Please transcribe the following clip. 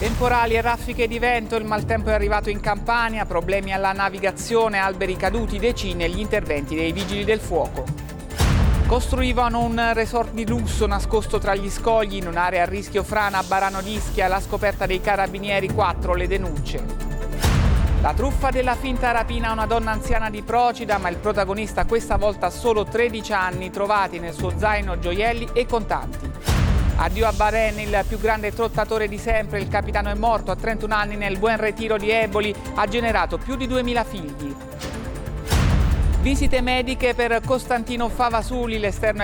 Temporali e raffiche di vento, il maltempo è arrivato in Campania, problemi alla navigazione, alberi caduti, decine gli interventi dei vigili del fuoco. Costruivano un resort di lusso nascosto tra gli scogli in un'area a rischio frana a Barano d'Ischia, la scoperta dei carabinieri, 4 le denunce. La truffa della finta rapina a una donna anziana di Procida, ma il protagonista questa volta ha solo 13 anni, trovati nel suo zaino gioielli e contanti. Addio a Bahrain, il più grande trottatore di sempre, il capitano è morto a 31 anni nel Buen Retiro di Eboli, ha generato più di 2000 figli. Visite mediche per Costantino Favasuli, l'esterno